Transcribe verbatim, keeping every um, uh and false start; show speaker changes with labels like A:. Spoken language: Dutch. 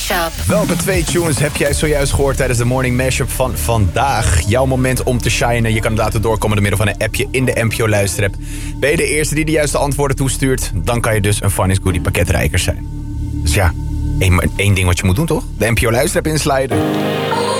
A: Mashup.
B: Welke twee tunes heb jij zojuist gehoord tijdens de Morning Mashup van vandaag? Jouw moment om te shinen. Je kan laten doorkomen door middel van een appje in de M P O Luisterapp. Ben je de eerste die de juiste antwoorden toestuurt, dan kan je dus een Fun is Goodie pakketrijker zijn. Dus ja, één, één ding wat je moet doen, toch? De M P O Luisterapp insliden.